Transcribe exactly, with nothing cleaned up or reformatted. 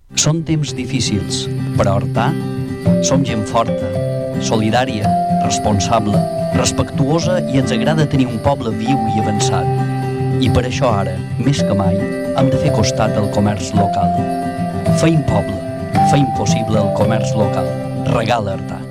Són temps difícils, però a Artà som gent forta, solidària, responsable, respectuosa i ens agrada tenir un poble viu i avançat. I per això ara, més que mai, hem de fer costat al comerç local. Feim poble, feim possible el comerç local. Regala Artà.